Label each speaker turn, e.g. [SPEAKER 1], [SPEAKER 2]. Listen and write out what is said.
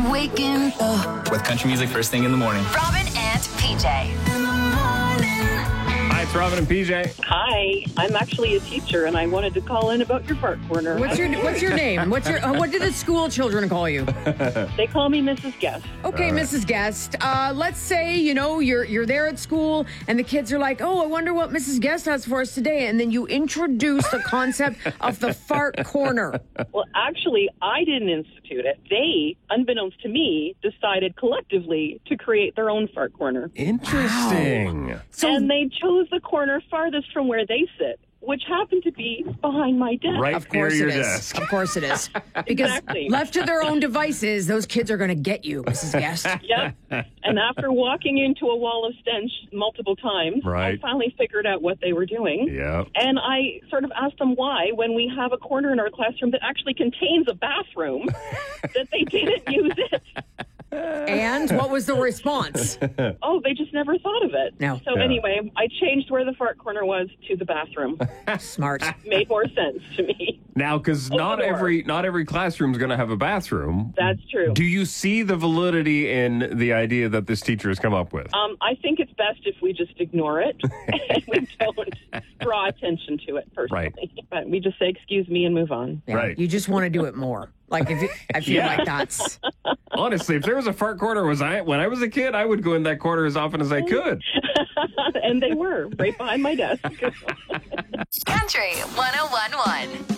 [SPEAKER 1] waking up.
[SPEAKER 2] With country music first thing in the morning.
[SPEAKER 1] Robin and PJ.
[SPEAKER 3] Hi, it's Robin and PJ.
[SPEAKER 4] Hi, I'm actually a teacher, and I wanted to call in about your fart corner.
[SPEAKER 5] What's your name? What do the school children call you?
[SPEAKER 4] They call me Mrs. Guest.
[SPEAKER 5] Okay, Mrs. Guest. Let's say you're there at school, and the kids are like, "Oh, I wonder what Mrs. Guest has for us today," and then you introduce the concept of the fart corner.
[SPEAKER 4] Well, actually, I didn't institute it. They, unbeknownst to me, decided collectively to create their own fart corner.
[SPEAKER 3] Interesting.
[SPEAKER 5] So,
[SPEAKER 4] And they chose the corner farthest from where they sit, which happened to be behind my desk.
[SPEAKER 3] Right
[SPEAKER 5] of
[SPEAKER 3] near
[SPEAKER 5] course
[SPEAKER 3] your
[SPEAKER 5] it is.
[SPEAKER 3] desk.
[SPEAKER 5] Of course it is. Because
[SPEAKER 4] Exactly.
[SPEAKER 5] left to their own devices, those kids are going to get you, Mrs. Guest.
[SPEAKER 4] Yep. And after walking into a wall of stench multiple times,
[SPEAKER 3] Right.
[SPEAKER 4] I finally figured out what they were doing.
[SPEAKER 3] Yeah.
[SPEAKER 4] And I sort of asked them why, when we have a corner in our classroom that actually contains a bathroom, that they didn't use it.
[SPEAKER 5] And what was the response?
[SPEAKER 4] Oh, they just never thought of it.
[SPEAKER 5] No.
[SPEAKER 4] So
[SPEAKER 3] Yeah.
[SPEAKER 4] anyway, I changed where the fart corner was to the bathroom.
[SPEAKER 5] Smart.
[SPEAKER 4] Made more sense to me.
[SPEAKER 3] Now, because not
[SPEAKER 4] the door.
[SPEAKER 3] every classroom is going to have a bathroom.
[SPEAKER 4] That's true.
[SPEAKER 3] Do you see the validity in the idea that this teacher has come up with?
[SPEAKER 4] I think it's best if we just ignore it and we don't draw attention to it personally.
[SPEAKER 3] Right.
[SPEAKER 4] But we just say, excuse me, and move on.
[SPEAKER 5] Yeah,
[SPEAKER 3] Right.
[SPEAKER 5] You just want to do it more. Like I feel
[SPEAKER 3] Yeah.
[SPEAKER 5] like that's
[SPEAKER 3] Honestly, if there was a fart corner, when I was a kid, I would go in that corner as often as I could.
[SPEAKER 4] And they were right behind my desk.
[SPEAKER 1] Country 101.1.